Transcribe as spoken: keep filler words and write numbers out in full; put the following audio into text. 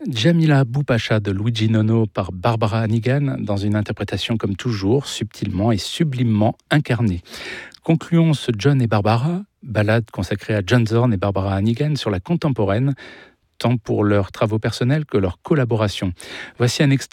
Djamila Boupacha de Luigi Nono par Barbara Hannigan dans une interprétation comme toujours subtilement et sublimement incarnée. Concluons ce John et Barbara, ballade consacrée à John Zorn et Barbara Hannigan sur la contemporaine, tant pour leurs travaux personnels que leur collaboration. Voici un extrait